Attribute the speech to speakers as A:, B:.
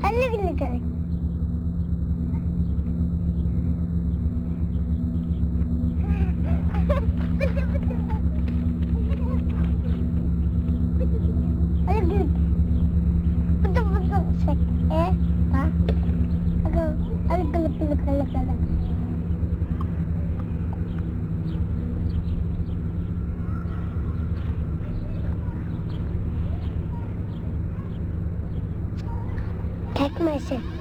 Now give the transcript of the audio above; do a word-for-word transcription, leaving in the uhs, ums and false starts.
A: Anne gülü gülü. Hadi gül. Bıdı bıdı çek. E, ha? Hadi, hadi gülü gülü gülü gülü. Tekmesi.